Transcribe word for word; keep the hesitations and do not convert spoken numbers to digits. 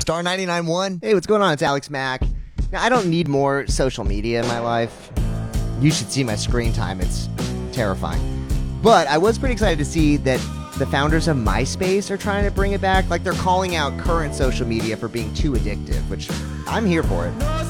Star ninety-nine point one. Hey, what's going on? It's Alex Mack. Now, I don't need more social media in my life. You should see my screen time. It's terrifying. But I was pretty excited to see that the founders of MySpace are trying to bring it back. Like, they're calling out current social media for being too addictive, which I'm here for it.